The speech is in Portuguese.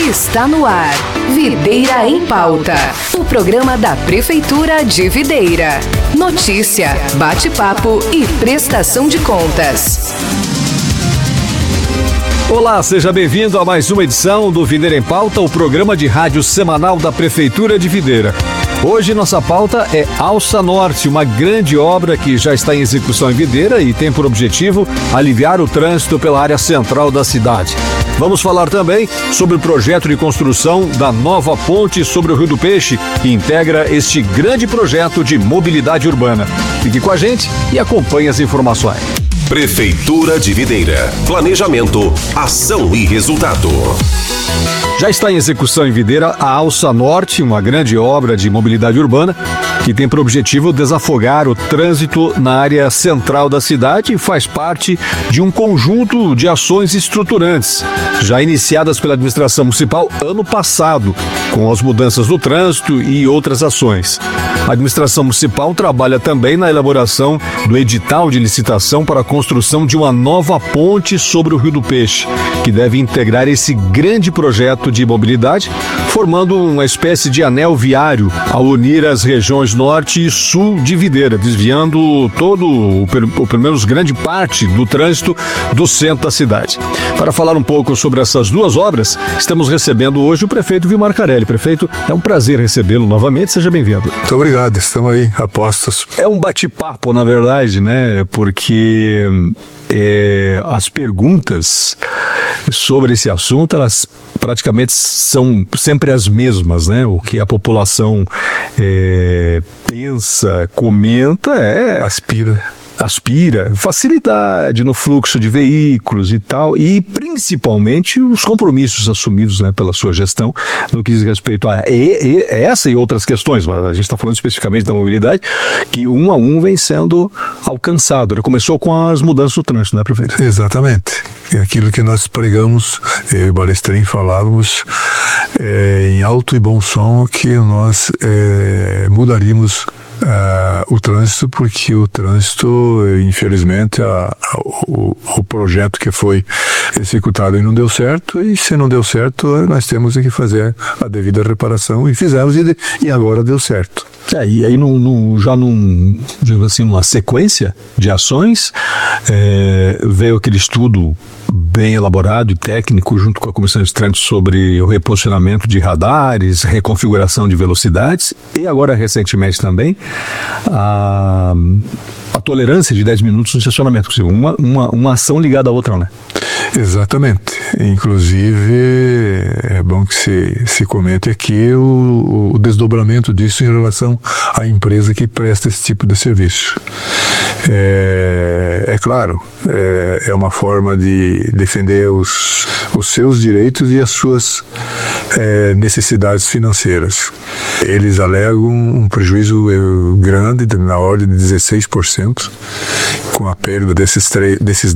Está no ar, Videira em Pauta, o programa da Prefeitura de Videira. Notícia, bate-papo e prestação de contas. Olá, seja bem-vindo a mais uma edição do Videira em Pauta, o programa de rádio semanal da Prefeitura de Videira. Hoje nossa pauta é Alça Norte, uma grande obra que já está em execução em Videira e tem por objetivo aliviar o trânsito pela área central da cidade. Vamos falar também sobre o projeto de construção da nova ponte sobre o Rio do Peixe, que integra este grande projeto de mobilidade urbana. Fique com a gente e acompanhe as informações. Prefeitura de Videira. Planejamento, ação e resultado. Já está em execução em Videira a Alça Norte, uma grande obra de mobilidade urbana que tem por objetivo desafogar o trânsito na área central da cidade e faz parte de um conjunto de ações estruturantes, já iniciadas pela administração municipal ano passado, com as mudanças do trânsito e outras ações. A administração municipal trabalha também na elaboração do edital de licitação para a construção de uma nova ponte sobre o Rio do Peixe, que deve integrar esse grande projeto de mobilidade, formando uma espécie de anel viário ao unir as regiões norte e sul de Videira, desviando ou pelo menos grande parte do trânsito do centro da cidade. Para falar um pouco sobre essas duas obras, estamos recebendo hoje o prefeito Vilmar Carelli. Prefeito, é um prazer recebê-lo novamente, seja bem-vindo. Muito obrigado, estamos aí, a postos. É um bate-papo, na verdade, né? Porque as perguntas sobre esse assunto, elas praticamente são sempre as mesmas, né? O que a população pensa, comenta aspira facilidade no fluxo de veículos e tal, e principalmente os compromissos assumidos, né, pela sua gestão no que diz respeito a essa e outras questões, mas a gente está falando especificamente da mobilidade, que um a um vem sendo alcançado. Começou com as mudanças do trânsito, né, prefeito? Exatamente. É aquilo que nós pregamos, eu e Balestrin falávamos em alto e bom som, que nós mudaríamos o trânsito, porque o trânsito, infelizmente, o projeto que foi executado e não deu certo, e se não deu certo, nós temos que fazer a devida reparação, e fizemos, e agora deu certo. E aí digamos assim, numa sequência de ações, veio aquele estudo bem elaborado e técnico junto com a Comissão de Trânsito sobre o reposicionamento de radares, reconfiguração de velocidades e agora recentemente também a tolerância de 10 minutos no estacionamento, uma ação ligada à outra, né? Exatamente. Inclusive, é bom que se comente aqui o desdobramento disso em relação à empresa que presta esse tipo de serviço. É claro, é uma forma de defender os seus direitos e as suas necessidades financeiras. Eles alegam um prejuízo grande, na ordem de 16%, com a perda desses